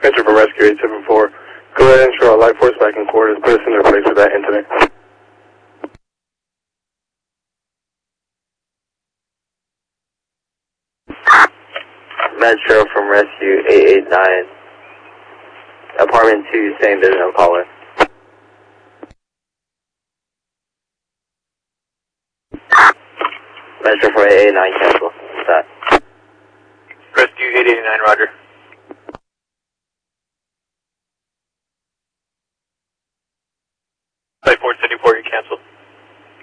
Answer from Rescue 874. Go ahead and ensure our life force back in quarters. Put us in their place for that incident. Metro from Rescue 889. Apartment 2, same business caller. Metro from 889, cancel. That. Rescue 889, roger.